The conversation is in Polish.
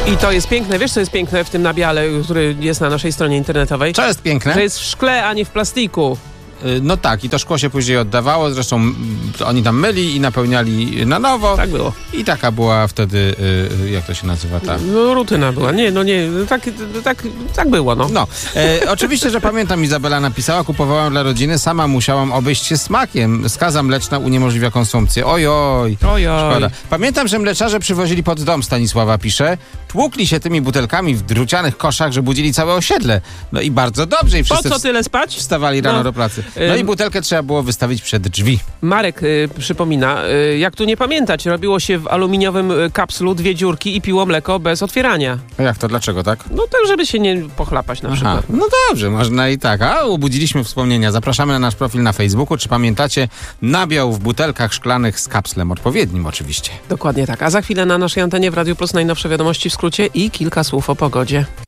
I to jest piękne. Wiesz, co jest piękne w tym nabiale, który jest na naszej stronie internetowej? Co jest piękne? Że jest w szkle, a nie w plastiku. No tak, i to szkło się później oddawało, zresztą to oni tam myli i napełniali na nowo. Tak było. I taka była wtedy, jak to się nazywa ta? No rutyna była. Nie, tak było, no. No, oczywiście, że pamiętam, Izabela napisała, kupowałam dla rodziny, sama musiałam obejść się smakiem. Skaza mleczna uniemożliwia konsumpcję. Ojoj. Szkoda. Pamiętam, że mleczarze przywozili pod dom, Stanisława pisze, tłukli się tymi butelkami w drucianych koszach, że budzili całe osiedle. No i bardzo dobrze. I Po wszyscy co tyle spać? wstawali rano do pracy. No i butelkę trzeba było wystawić przed drzwi. Marek przypomina, jak tu nie pamiętać, robiło się w aluminiowym kapslu 2 dziurki i piło mleko bez otwierania. A jak to? Dlaczego tak? No tak, żeby się nie pochlapać na przykład. No dobrze, można i tak. A obudziliśmy wspomnienia. Zapraszamy na nasz profil na Facebooku. Czy pamiętacie nabiał w butelkach szklanych z kapslem odpowiednim oczywiście? Dokładnie tak. A za chwilę na naszej antenie w Radiu Plus najnowsze wiadomości w skrócie i kilka słów o pogodzie.